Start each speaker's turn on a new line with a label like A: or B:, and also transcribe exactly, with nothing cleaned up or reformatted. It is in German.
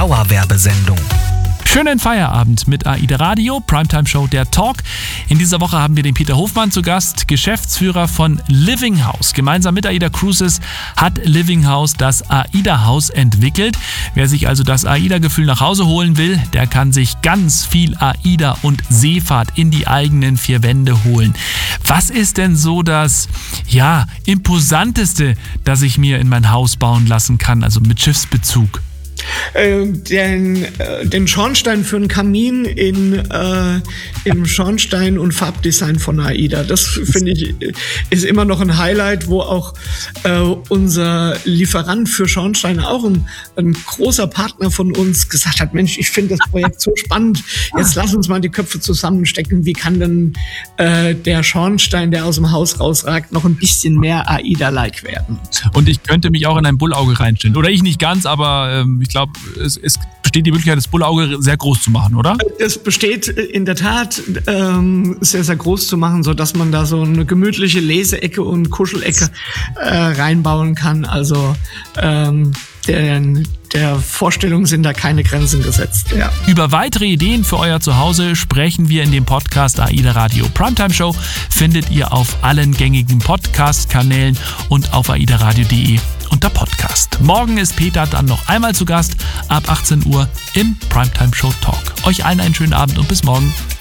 A: Dauerwerbesendung.
B: Schönen Feierabend mit AIDA Radio, Primetime Show, der Talk. In dieser Woche haben wir den Peter Hofmann zu Gast, Geschäftsführer von Living House. Gemeinsam mit AIDA Cruises hat Living House das AIDA Haus entwickelt. Wer sich also das AIDA-Gefühl nach Hause holen will, der kann sich ganz viel AIDA und Seefahrt in die eigenen vier Wände holen. Was ist denn so das, ja, imposanteste, das ich mir in mein Haus bauen lassen kann, also mit Schiffsbezug?
C: Äh, den, äh, den Schornstein für einen Kamin in, äh, im Schornstein- und Farbdesign von AIDA. Das finde ich ist immer noch ein Highlight, wo auch äh, unser Lieferant für Schornsteine, auch ein, ein großer Partner von uns, gesagt hat, Mensch, ich finde das Projekt so spannend, jetzt lass uns mal die Köpfe zusammenstecken. Wie kann denn äh, der Schornstein, der aus dem Haus rausragt, noch ein bisschen mehr AIDA-like werden?
B: Und ich könnte mich auch in ein Bullauge reinstellen. Oder ich nicht ganz, aber ähm, ich glaube, es, es besteht die Möglichkeit, das Bullauge sehr groß zu machen, oder?
C: Es besteht in der Tat ähm, sehr, sehr groß zu machen, so dass man da so eine gemütliche Leseecke und Kuschelecke äh, reinbauen kann. Also ähm, der, der Vorstellung sind da keine Grenzen gesetzt. Ja.
B: Über weitere Ideen für euer Zuhause sprechen wir in dem Podcast AIDA Radio Primetime Show. Findet ihr auf allen gängigen Podcast-Kanälen und auf aidaradio punkt de unter Podcast. Morgen ist Peter dann noch einmal zu Gast ab achtzehn Uhr im Primetime Show Talk. Euch allen einen schönen Abend und bis morgen.